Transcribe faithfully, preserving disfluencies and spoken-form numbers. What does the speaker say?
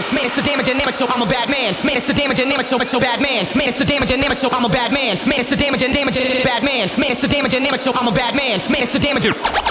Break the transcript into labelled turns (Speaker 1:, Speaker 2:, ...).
Speaker 1: Man, it's the damage and amateur, I'm a bad man. Man, it's the damage and amateur, amateur, bad man. Man, it's the damage and amateur, I'm a bad man. Man, it's the damage and damage, bad man. Man, it's the damage and amateur, I'm a bad man. Man, it's the damage.